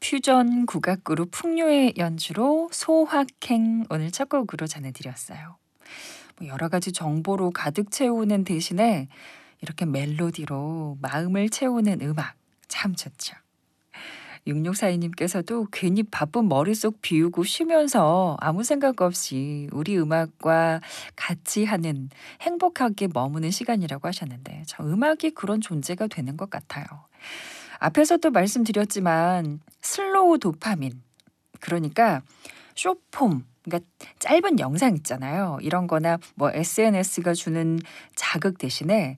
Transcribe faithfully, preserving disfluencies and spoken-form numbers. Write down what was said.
퓨전 국악 그룹 풍요의 연주로 소확행 오늘 첫 곡으로 전해드렸어요. 뭐 여러 가지 정보로 가득 채우는 대신에 이렇게 멜로디로 마음을 채우는 음악 참 좋죠. 육육사이 님께서도 괜히 바쁜 머릿속 비우고 쉬면서 아무 생각 없이 우리 음악과 같이 하는 행복하게 머무는 시간이라고 하셨는데 저 음악이 그런 존재가 되는 것 같아요. 앞에서도 말씀드렸지만 슬로우 도파민 그러니까 숏폼 그러니까 짧은 영상 있잖아요. 이런 거나 뭐 에스엔에스가 주는 자극 대신에